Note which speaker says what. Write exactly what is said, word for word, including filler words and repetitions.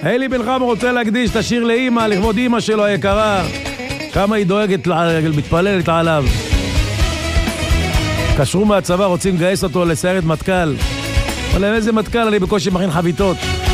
Speaker 1: אלי בן חמו רוצה להקדיש את השיר לאמא, לכבוד אמא שלו היקרה. כמה היא דואגת, מתפללת עליו. קשרו מהצבא, רוצים לגייס אותו לסיירת מטכ"ל. אבל איזה מטכ"ל, אני בקושי מכין חביתות.